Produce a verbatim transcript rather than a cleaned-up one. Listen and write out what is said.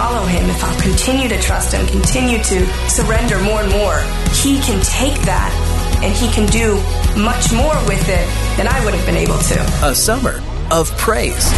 follow him, if I'll continue to trust him, continue to surrender more and more, he can take that and he can do much more with it than I would have been able to. A summer of praise.